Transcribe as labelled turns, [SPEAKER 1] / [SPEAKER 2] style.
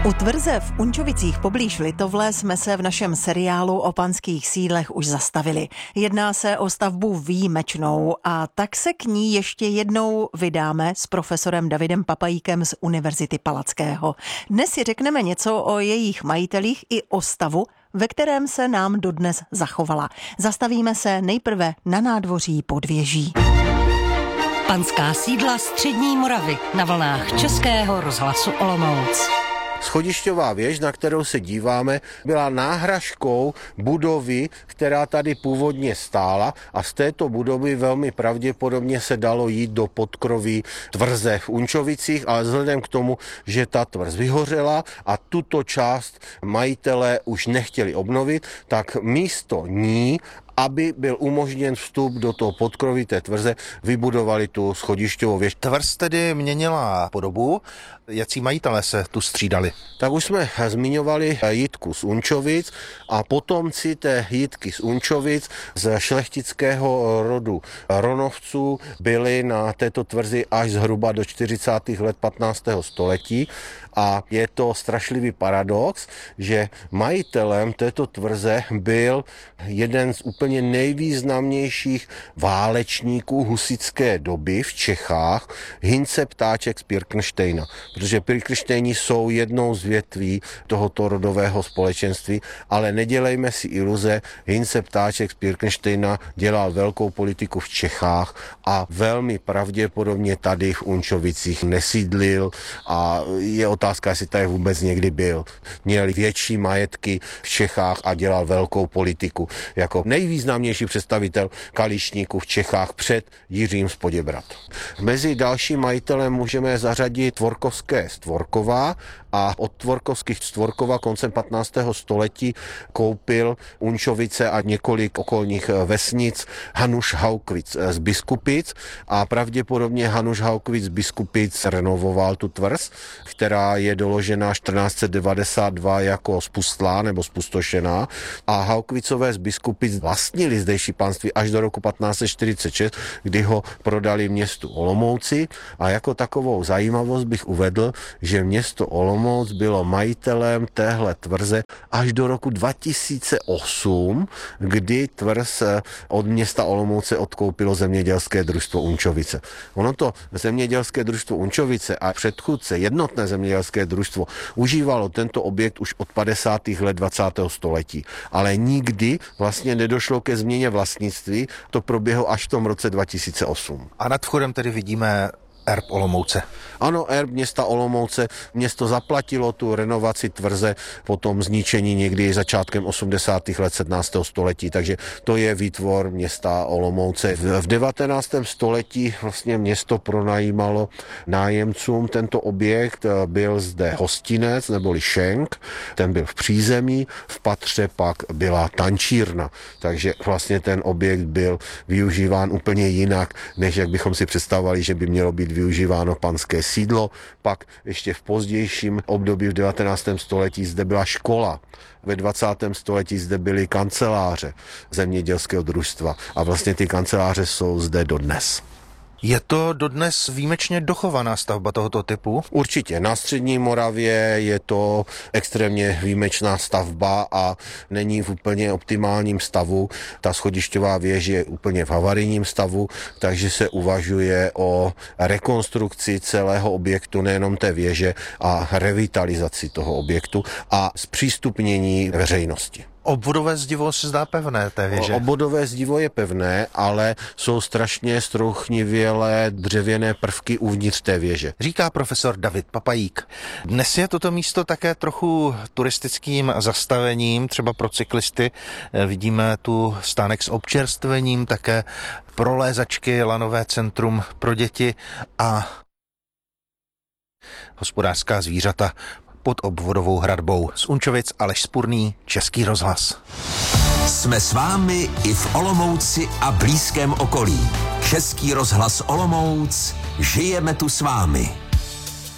[SPEAKER 1] U tvrze v Unčovicích poblíž Litovle jsme se v našem seriálu o panských sídlech už zastavili. Jedná se o stavbu výjimečnou a tak se k ní ještě jednou vydáme s profesorem Davidem Papajíkem z Univerzity Palackého. Dnes si řekneme něco o jejich majitelích i o stavu, ve kterém se nám dodnes zachovala. Zastavíme se nejprve na nádvoří pod věží.
[SPEAKER 2] Panská sídla střední Moravy na vlnách Českého rozhlasu Olomouc.
[SPEAKER 3] Schodišťová věž, na kterou se díváme, byla náhražkou budovy, která tady původně stála, a z této budovy velmi pravděpodobně se dalo jít do podkroví tvrze v Unčovicích, ale vzhledem k tomu, že ta tvrz vyhořela a tuto část majitelé už nechtěli obnovit, tak místo ní, aby byl umožněn vstup do toho podkroví té tvrze, vybudovali tu schodišťovou věž.
[SPEAKER 4] Tvrz tedy měnila podobu. Jací majitelé se tu střídali?
[SPEAKER 3] Tak už jsme zmiňovali Jitku z Unčovic a potomci té Jitky z Unčovic z šlechtického rodu Ronovců byli na této tvrzi až zhruba do 40. let 15. století. A je to strašlivý paradox, že majitelem této tvrze byl jeden z úplně nejvýznamnějších válečníků husitské doby v Čechách, Hynce Ptáček z Pirkensteina. Protože Pirkensteini jsou jednou z větví tohoto rodového společenství, ale nedělejme si iluze, Hynce Ptáček z Pirkensteina dělal velkou politiku v Čechách a velmi pravděpodobně tady v Unčovicích nesídlil a je otázka, jestli tady vůbec někdy byl. Měl větší majetky v Čechách a dělal velkou politiku jako nejvýznamnější představitel kališníků v Čechách před Jiřím z Poděbrad. Mezi další majitelem můžeme zařadit Tvorkovské z Tvorkova a od Tvorkovských z Tvorkova koncem 15. století koupil Unčovice a několik okolních vesnic Hanuš Haukvic z Biskupic a pravděpodobně Hanuš Haukvic z Biskupic renovoval tu tvrz, která je doložená 1492 jako spustlá nebo spustošená, a Haukvicové z Biskupic vlastnili zdejší panství až do roku 1546, kdy ho prodali městu Olomouci, a jako takovou zajímavost bych uvedl, že město Olomouc bylo majitelem téhle tvrze až do roku 2008, kdy tvrz od města Olomouce odkoupilo zemědělské družstvo Unčovice. Ono to zemědělské družstvo Unčovice a předchůdce jednotné zemědělské družstvo užívalo tento objekt už od 50. let 20. století, ale nikdy vlastně nedošlo ke změně vlastnictví, to proběhlo až v tom roce 2008.
[SPEAKER 4] A nad vchodem tedy vidíme erb Olomouce.
[SPEAKER 3] Ano, erb města Olomouce. Město zaplatilo tu renovaci tvrze po tom zničení někdy začátkem 80. let 17. století, takže to je výtvor města Olomouce. V 19. století vlastně město pronajímalo nájemcům tento objekt. Byl zde hostinec neboli šenk, ten byl v přízemí, v patře pak byla tančírna, takže vlastně ten objekt byl využíván úplně jinak, než jak bychom si představovali, že by mělo být využíváno panské sídlo. Pak ještě v pozdějším období v 19. století zde byla škola. Ve 20. století zde byly kanceláře zemědělského družstva a vlastně ty kanceláře jsou zde dodnes.
[SPEAKER 4] Je to dodnes výjimečně dochovaná stavba tohoto typu?
[SPEAKER 3] Určitě. Na střední Moravě je to extrémně výjimečná stavba a není v úplně optimálním stavu. Ta schodišťová věž je úplně v havarijním stavu, takže se uvažuje o rekonstrukci celého objektu, nejenom té věže, a revitalizaci toho objektu a zpřístupnění veřejnosti.
[SPEAKER 4] Obvodové zdivo se zdá pevné té věže.
[SPEAKER 3] Obvodové zdivo je pevné, ale jsou strašně strouchnivělé dřevěné prvky uvnitř té věže.
[SPEAKER 4] Říká profesor David Papajík. Dnes je toto místo také trochu turistickým zastavením, třeba pro cyklisty. Vidíme tu stánek s občerstvením, také prolézačky, lanové centrum pro děti a hospodářská zvířata pod obvodovou hradbou. Z Unčovic Aleš Spurný, Český rozhlas.
[SPEAKER 5] Jsme s vámi i v Olomouci a blízkém okolí. Český rozhlas Olomouc, žijeme tu s vámi.